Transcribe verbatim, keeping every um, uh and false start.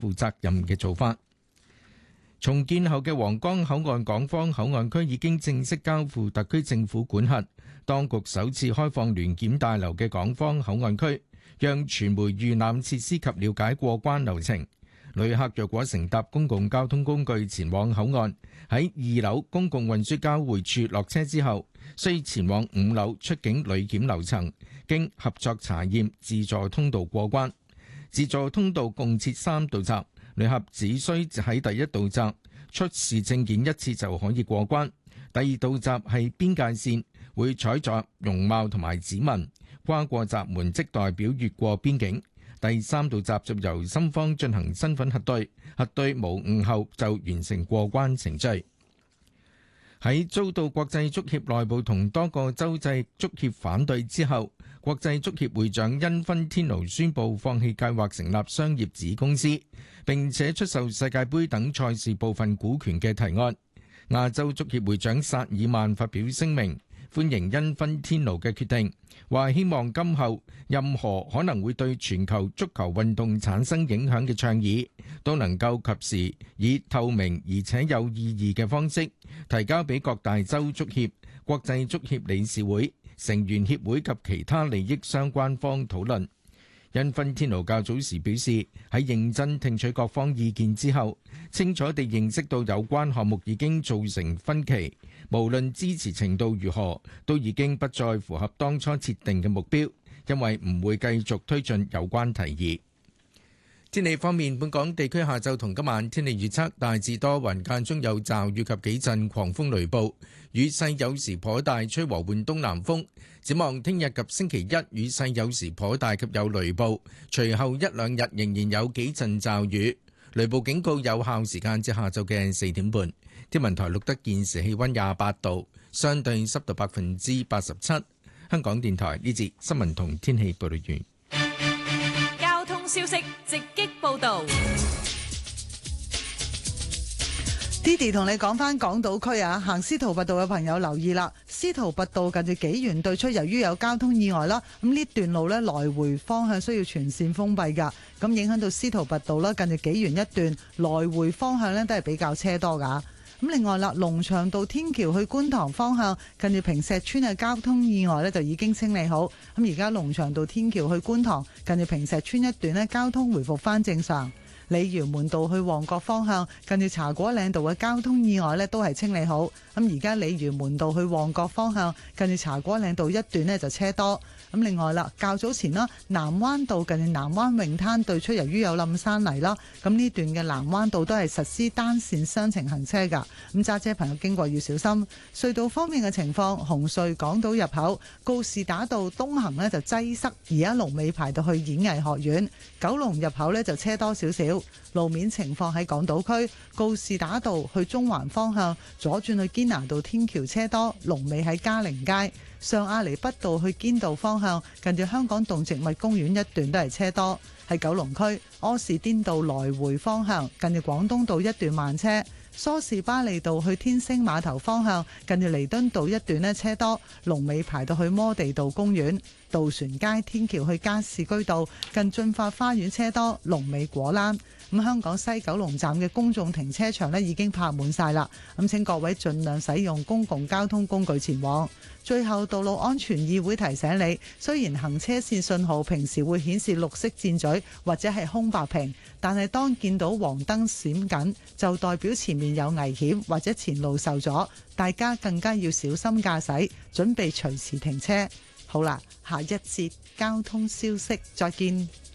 負責任嘅做法。重建後嘅皇崗口岸港方口岸區已經正式交付特區政府管轄，當局首次開放聯檢大樓嘅港方口岸區，讓傳媒預覽設施及了解過關流程。旅客若果乘搭公共交通工具前往口岸，喺二樓公共運輸交匯處落車之後，需前往五樓出境旅檢樓層，經合作查驗自助通道過關。自助通道共設三道閘，旅客只需喺第一道閘出示證件一次就可以過關。第二道閘係邊界線，會採集容貌同埋指紋，跨過閘門即代表越過邊境。第三道閘就由深方進行身份核對，核對無誤後就完成過關程序。喺遭到國際足協內部同多個洲際足協反對之後，國際足協會長因芬天奴宣布放棄計劃成立商業子公司，並且出售世界盃等賽事部分股權嘅提案。亞洲足協會長薩爾曼發表聲明，歡迎因芬天奴嘅決定，話希望今後任何可能會對全球足球運動產生影響嘅倡議，都能夠及時以透明而且有意義嘅方式提交俾各大洲足協、國際足協理事會、成員協會及其他利益相關方討論。因芬天奴較早時表示，喺認真聽取各方意見之後，清楚地認識到有關項目已經造成分歧，無論支持程度如何，都已經不再符合當初設定嘅目標，因為唔會繼續推進有關提議。天氣方面，本港地區下晝同今晚天氣預測大致多雲，間中有驟雨及幾陣狂風雷暴，雨勢有時頗大，吹和緩東南風。展望聽日及星期一，雨勢有時頗大及有雷暴，隨後一兩日仍然有幾陣驟雨。雷暴警告有效時間至下晝嘅四點半。天文台錄得現時氣溫廿八度，相對濕度百分之八十七。香港電台呢節新聞同天氣報道完。 交通消息直擊報道。 Didi 同你講翻港島區啊，行司徒拔道嘅朋友留意啦，司徒拔道近住紀元對出，由於有交通意外啦，咁呢段路呢，來回方向需要全線封閉噶，咁影響到司徒拔道啦，近住紀元一段來回方向呢，都係比較車多噶。咁另外啦，龍翔道天橋去觀塘方向近住坪石村嘅交通意外呢，就已經清理好，咁而家龍翔道天橋去觀塘近住坪石村一段呢，交通回復翻正常。鯉魚門道去旺角方向近住茶果嶺道嘅交通意外呢，都係清理好，咁而家鯉魚門道去旺角方向近住茶果嶺道一段呢，就車多。咁另外啦，較早前啦，南灣道近住南灣泳灘對出，由於有冧山泥啦，咁呢段嘅南灣道都係實施單線雙程行車㗎。咁揸車朋友經過要小心。隧道方面嘅情況，紅隧港島入口告士打道東行呢就擠塞，而家龍尾排到去演藝學院；九龍入口呢就車多少少。路面情況喺港島區告士打道去中環方向左轉去堅拿道天橋車多，龍尾喺嘉寧街。上亞厘畢道去堅道方向近住香港動植物公園一段都係車多。喺九龍區柯士甸道來回方向近住廣東道一段慢車。梳士巴利道去天星碼頭方向近住彌敦道一段呢車多，龍尾排到去摩地道公園。渡船街天橋去加士居道近駿發花園車多，龍尾果欄。咁香港西九龍站嘅公眾停車場呢已經泊滿晒啦，咁請各位盡量使用公共交通工具前往。最後，道路安全議會提醒你，雖然行車線信號平時會顯示綠色箭嘴或者係空白屏，但係當見到黃燈閃緊，就代表前面有危險或者前路受阻，大家更加要小心駕駛，準備隨時停車。好啦，下一節交通消息，再見。